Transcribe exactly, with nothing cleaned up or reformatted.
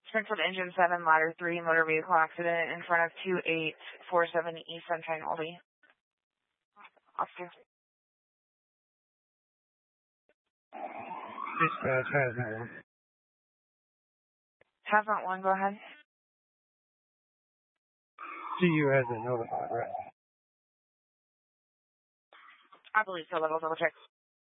Springfield Engine seven, Ladder three, motor vehicle accident in front of two eight four seven East Sunshine Oldie. Officer. Dispatch hazmat one. Hazmat one, go ahead. C U has been notified, right? I believe so, level double check.